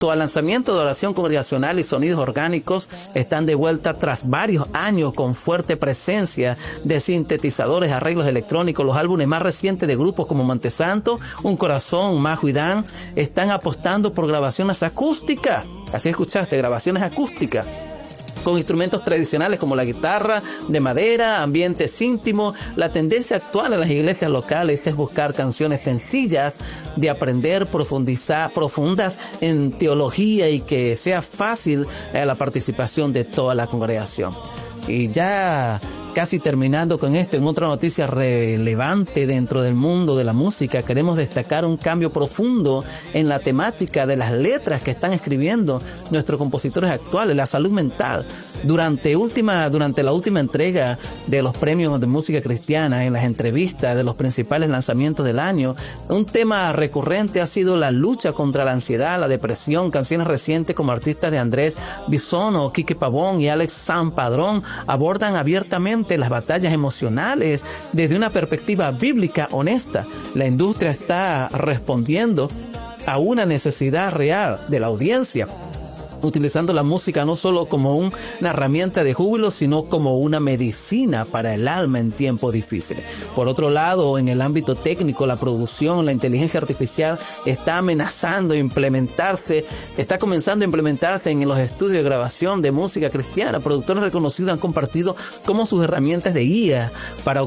al lanzamiento de Oración Congregacional y Sonidos Orgánicos están de vuelta tras varios años con fuerte presencia de sintetizadores, arreglos electrónicos. Los álbumes más recientes de grupos como Montesanto, Un Corazón, Majo y Dan están apostando por grabaciones acústicas. Así escuchaste, grabaciones acústicas, con instrumentos tradicionales como la guitarra de madera, ambientes íntimos. La tendencia actual en las iglesias locales es buscar canciones sencillas de aprender, profundas en teología y que sea fácil la participación de toda la congregación. Y ya casi terminando con esto, en otra noticia relevante dentro del mundo de la música, queremos destacar un cambio profundo en la temática de las letras que están escribiendo nuestros compositores actuales, la salud mental. Durante la última entrega de los premios de música cristiana, en las entrevistas de los principales lanzamientos del año, un tema recurrente ha sido la lucha contra la ansiedad, la depresión. Canciones recientes como artistas de Andrés Bisono, Quique Pavón y Alex San Padrón abordan abiertamente las batallas emocionales desde una perspectiva bíblica honesta. La industria está respondiendo a una necesidad real de la audiencia, utilizando la música no solo como una herramienta de júbilo, sino como una medicina para el alma en tiempos difíciles. Por otro lado, en el ámbito técnico, la producción, la inteligencia artificial está comenzando a implementarse en los estudios de grabación de música cristiana. Productores reconocidos han compartido cómo usan sus herramientas de IA para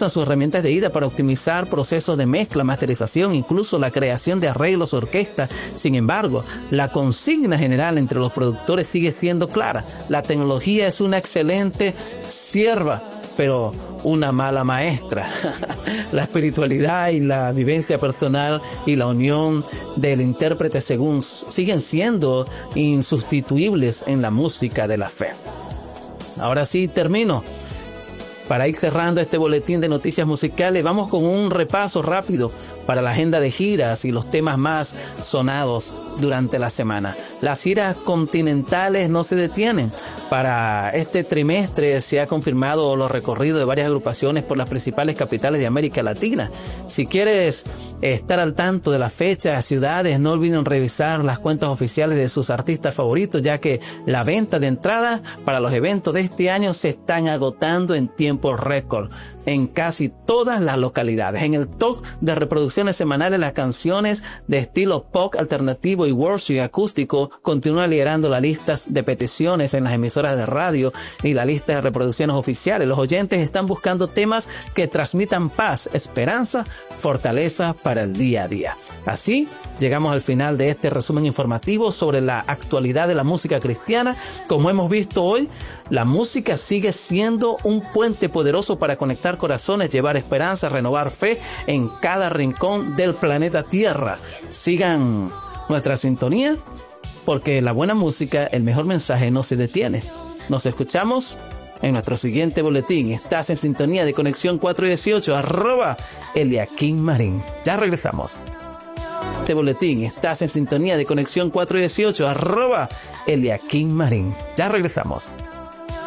optimizar procesos de mezcla, masterización, incluso la creación de arreglos, orquestas. Sin embargo, la consigna general entre los productores sigue siendo clara: la tecnología es una excelente sierva, pero una mala maestra. La espiritualidad y la vivencia personal y la unión del intérprete siguen siendo insustituibles en la música de la fe. Ahora sí termino. Para ir cerrando este boletín de noticias musicales, vamos con un repaso rápido para la agenda de giras y los temas más sonados durante la semana. Las giras continentales no se detienen. Para este trimestre se ha confirmado los recorridos de varias agrupaciones por las principales capitales de América Latina. Si quieres estar al tanto de las fechas, ciudades, no olviden revisar las cuentas oficiales de sus artistas favoritos, ya que la venta de entradas para los eventos de este año se están agotando en tiempo récord en casi todas las localidades. En el top de reproducciones semanales, las canciones de estilo pop alternativo y worship acústico continúan liderando las listas de peticiones en las emisoras de radio y la lista de reproducciones oficiales. Los oyentes están buscando temas que transmitan paz, esperanza, fortaleza para el día a día. Así llegamos al final de este resumen informativo sobre la actualidad de la música cristiana. Como hemos visto hoy, la música sigue siendo un puente poderoso para conectar corazones, llevar esperanza, renovar fe en cada rincón del planeta Tierra. Sigan nuestra sintonía, porque la buena música, el mejor mensaje, no se detiene. Nos escuchamos en nuestro siguiente boletín. Estás en sintonía de Conexión 418, @Eliakim Marín. Ya regresamos. Este boletín, estás en sintonía de Conexión 418, @Eliakim Marín. Ya regresamos.